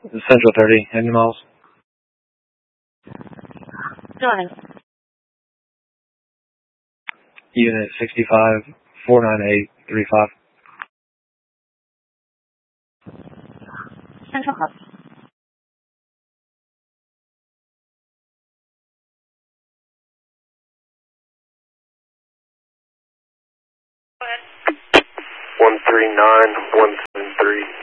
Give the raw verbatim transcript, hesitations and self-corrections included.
Central thirty, any miles? Go ahead. Unit sixty-five, four nine eight three five. Central Hub. one three nine one seven three.